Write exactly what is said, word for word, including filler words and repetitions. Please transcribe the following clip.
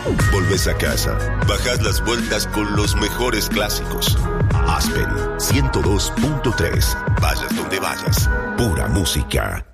Volvés a casa, bajás las vueltas con los mejores clásicos. Aspen ciento dos punto tres. Vayas donde vayas, pura música.